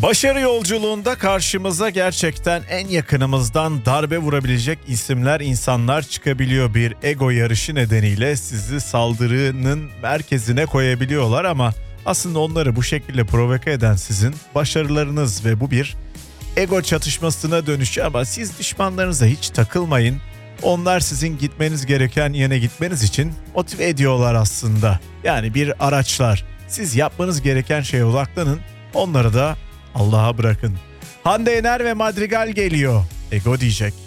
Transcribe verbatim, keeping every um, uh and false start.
Başarı yolculuğunda karşımıza gerçekten en yakınımızdan darbe vurabilecek isimler, insanlar çıkabiliyor. Bir ego yarışı nedeniyle sizi saldırının merkezine koyabiliyorlar ama aslında onları bu şekilde provoke eden sizin başarılarınız ve bu bir ego çatışmasına dönüşüyor ama siz düşmanlarınıza hiç takılmayın. Onlar sizin gitmeniz gereken yere gitmeniz için motive ediyorlar aslında. Yani bir araçlar. Siz yapmanız gereken şeye odaklanın. Onları da Allah'a bırakın. Hande Yener ve Madrigal geliyor. Ego diyecek.